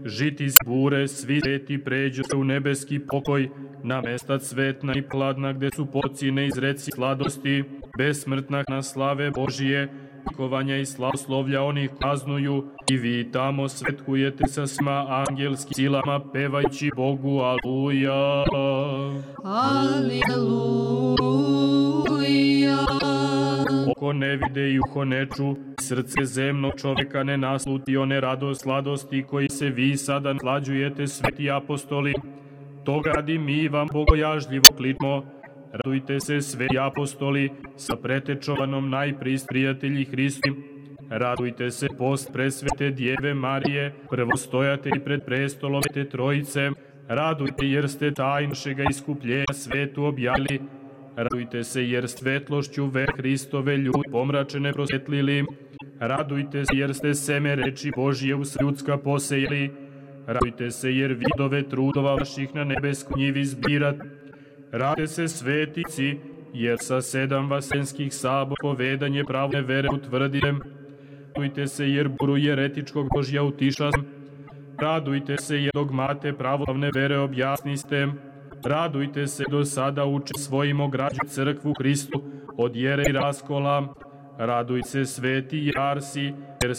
žiti s bure, svi sveti pređu se u nebeski pokoj, na mesta cvetna i pladna, gde su pocine iz reci sladosti, besmrtna na slave Božije, kovanja i slavoslovlja onih kaznuju, i vi tamo svetkujete sa svima angelskim silama, pevajući Bogu, aluja. Aleluja. Oko ne vide i uho ne ču, srce zemnog čoveka ne nasluti one radost sladosti koji se vi sada naslađujete, sveti apostoli. Toga radi mi vam bogojažljivo kličimo. Radujte se, sveti apostoli, sa pretečovanom najprist prijatelji Hristi. Radujte se, post presvete Djeve Marije, prvostojatelji pred prestolom te Trojice. Radujte jer ste tajnu našega iskupljenja svetu objavili. Radujte se jer svetlošću vere Hristove ljudi pomračene prosvetlili. Radujte se jer ste seme reči Božije u ljudska posejali. Radujte se jer vidove trudova vaših na nebeskoj njivi zbirat. Radujte se svetici, jer sa 7 vasenskih sabor povedanje pravne vere utvrdite. Radujte se jer buru jeretičkog Božja utišasem. Radujte se jer dogmate pravoslavne vere objasniste. Radujte se do sada uče svojim ograđu crkvu Hristu od jere i raskola. Radujte se sveti jarsi, jer